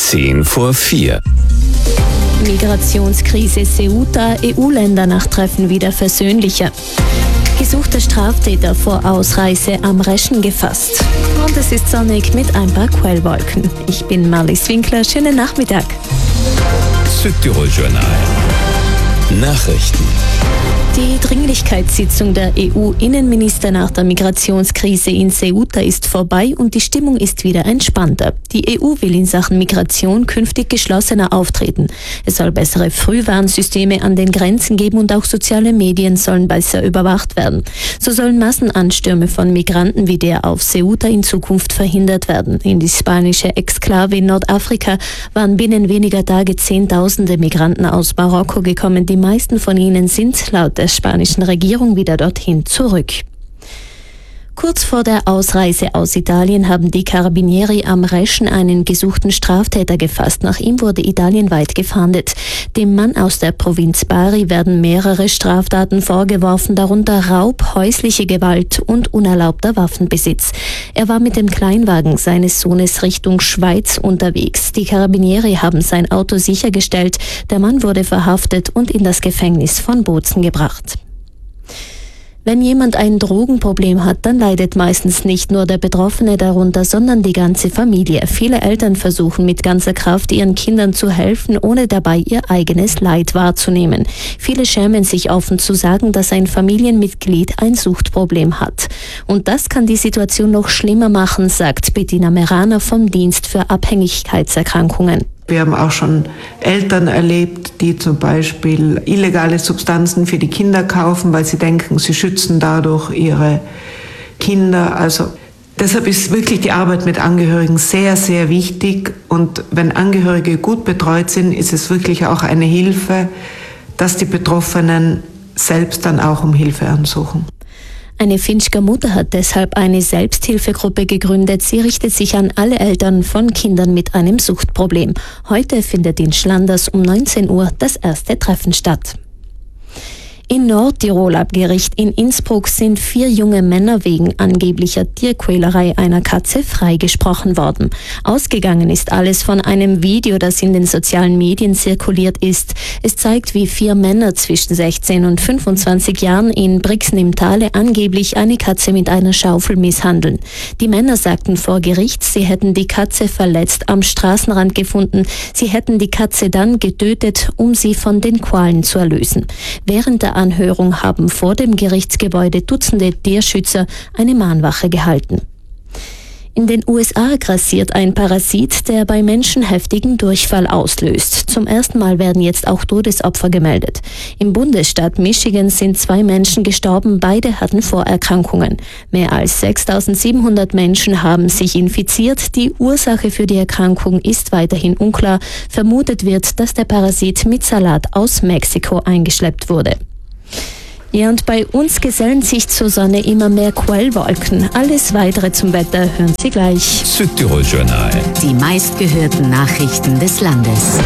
4:10. Migrationskrise Ceuta, EU-Länder nach Treffen wieder versöhnlicher. Gesuchter Straftäter vor Ausreise am Reschen gefasst. Und es ist sonnig mit ein paar Quellwolken. Ich bin Marlies Winkler, schönen Nachmittag. Südtirol Journal. Nachrichten. Die Dringlichkeitssitzung der EU-Innenminister nach der Migrationskrise in Ceuta ist vorbei und die Stimmung ist wieder entspannter. Die EU will in Sachen Migration künftig geschlossener auftreten. Es soll bessere Frühwarnsysteme an den Grenzen geben und auch soziale Medien sollen besser überwacht werden. So sollen Massenanstürme von Migranten wie der auf Ceuta in Zukunft verhindert werden. In die spanische Exklave in Nordafrika waren binnen weniger Tage Zehntausende Migranten aus Marokko gekommen. Die meisten von ihnen sind laut der spanischen Regierung wieder dorthin zurück. Kurz vor der Ausreise aus Italien haben die Carabinieri am Reschen einen gesuchten Straftäter gefasst. Nach ihm wurde italienweit gefahndet. Dem Mann aus der Provinz Bari werden mehrere Straftaten vorgeworfen, darunter Raub, häusliche Gewalt und unerlaubter Waffenbesitz. Er war mit dem Kleinwagen seines Sohnes Richtung Schweiz unterwegs. Die Carabinieri haben sein Auto sichergestellt. Der Mann wurde verhaftet und in das Gefängnis von Bozen gebracht. Wenn jemand ein Drogenproblem hat, dann leidet meistens nicht nur der Betroffene darunter, sondern die ganze Familie. Viele Eltern versuchen mit ganzer Kraft ihren Kindern zu helfen, ohne dabei ihr eigenes Leid wahrzunehmen. Viele schämen sich offen zu sagen, dass ein Familienmitglied ein Suchtproblem hat. Und das kann die Situation noch schlimmer machen, sagt Bettina Meraner vom Dienst für Abhängigkeitserkrankungen. Wir haben auch schon Eltern erlebt, die zum Beispiel illegale Substanzen für die Kinder kaufen, weil sie denken, sie schützen dadurch ihre Kinder. Also deshalb ist wirklich die Arbeit mit Angehörigen sehr, sehr wichtig. Und wenn Angehörige gut betreut sind, ist es wirklich auch eine Hilfe, dass die Betroffenen selbst dann auch um Hilfe ansuchen. Eine Finsker Mutter hat deshalb eine Selbsthilfegruppe gegründet. Sie richtet sich an alle Eltern von Kindern mit einem Suchtproblem. Heute findet in Schlanders um 19 Uhr das erste Treffen statt. In Nordtirol am Gericht in Innsbruck sind 4 junge Männer wegen angeblicher Tierquälerei einer Katze freigesprochen worden. Ausgegangen ist alles von einem Video, das in den sozialen Medien zirkuliert ist. Es zeigt, wie 4 Männer zwischen 16 und 25 Jahren in Brixen im Tale angeblich eine Katze mit einer Schaufel misshandeln. Die Männer sagten vor Gericht, sie hätten die Katze verletzt am Straßenrand gefunden. Sie hätten die Katze dann getötet, um sie von den Qualen zu erlösen. Während der Anhörung haben vor dem Gerichtsgebäude Dutzende Tierschützer eine Mahnwache gehalten. In den USA grassiert ein Parasit, der bei Menschen heftigen Durchfall auslöst. Zum ersten Mal werden jetzt auch Todesopfer gemeldet. Im Bundesstaat Michigan sind 2 Menschen gestorben, beide hatten Vorerkrankungen. Mehr als 6.700 Menschen haben sich infiziert. Die Ursache für die Erkrankung ist weiterhin unklar. Vermutet wird, dass der Parasit mit Salat aus Mexiko eingeschleppt wurde. Ja, und bei uns gesellen sich zur Sonne immer mehr Quellwolken. Alles Weitere zum Wetter hören Sie gleich. Südtirol Journal. Die meistgehörten Nachrichten des Landes.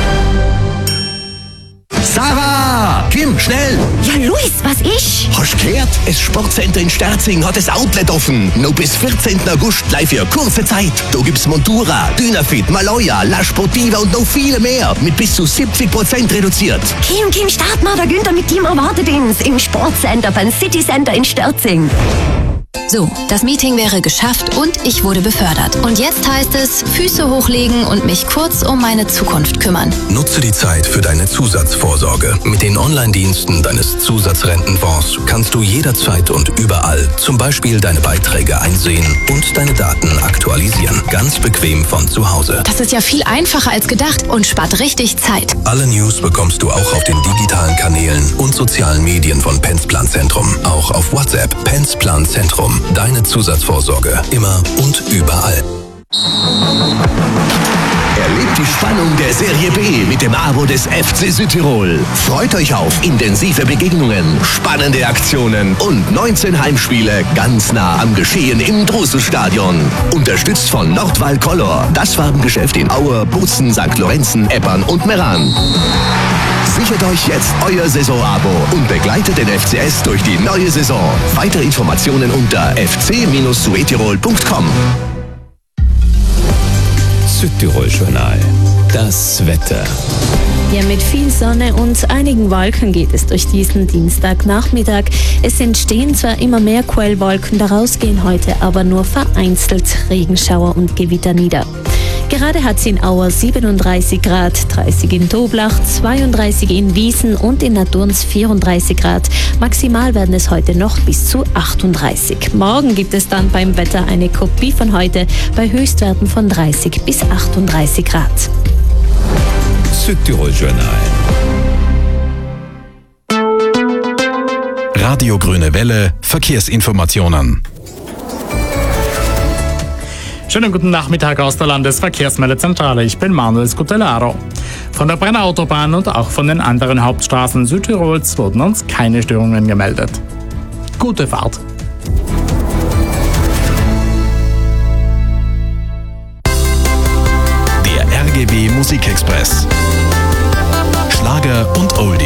Sarah! Kim, schnell! Ja, Luis, was ist? Hast du gehört? Das Sportcenter in Sterzing hat das Outlet offen. Noch bis 14. August gleich für kurze Zeit. Da gibt's Montura, Dynafit, Maloja, La Sportiva und noch viele mehr. Mit bis zu 70% reduziert. Kim, start mal, der Günther mit Team erwartet uns im Sportcenter beim City Center in Sterzing. So, das Meeting wäre geschafft und ich wurde befördert. Und jetzt heißt es, Füße hochlegen und mich kurz um meine Zukunft kümmern. Nutze die Zeit für deine Zusatzvorsorge. Mit den Online-Diensten deines Zusatzrentenfonds kannst du jederzeit und überall zum Beispiel deine Beiträge einsehen und deine Daten aktualisieren. Ganz bequem von zu Hause. Das ist ja viel einfacher als gedacht und spart richtig Zeit. Alle News bekommst du auch auf den digitalen Kanälen und sozialen Medien von Pensplan Zentrum. Auch auf WhatsApp. Pensplan Zentrum. Deine Zusatzvorsorge. Immer und überall. Erlebt die Spannung der Serie B mit dem Abo des FC Südtirol. Freut euch auf intensive Begegnungen, spannende Aktionen und 19 Heimspiele ganz nah am Geschehen im Drusus-Stadion. Unterstützt von Nordwall Color, das Farbengeschäft in Aue, Bozen, St. Lorenzen, Eppern und Meran. Sichert euch jetzt euer Saisonabo und begleitet den FCS durch die neue Saison. Weitere Informationen unter fc-suetirol.com. Südtirol Journal. Das Wetter. Ja, mit viel Sonne und einigen Wolken geht es durch diesen Dienstagnachmittag. Es entstehen zwar immer mehr Quellwolken, daraus gehen heute aber nur vereinzelt Regenschauer und Gewitter nieder. Gerade hat es in Auer 37 Grad, 30 in Toblach, 32 in Wiesen und in Naturns 34 Grad. Maximal werden es heute noch bis zu 38. Morgen gibt es dann beim Wetter eine Kopie von heute bei Höchstwerten von 30 bis 38 Grad. Südtirol Journal. Radio Grüne Welle, Verkehrsinformationen. Schönen guten Nachmittag aus der Landesverkehrsmeldezentrale. Ich bin Manuel Scutellaro. Von der Brenner Autobahn und auch von den anderen Hauptstraßen Südtirols wurden uns keine Störungen gemeldet. Gute Fahrt! Der RGW Musikexpress. Schlager und Oldie.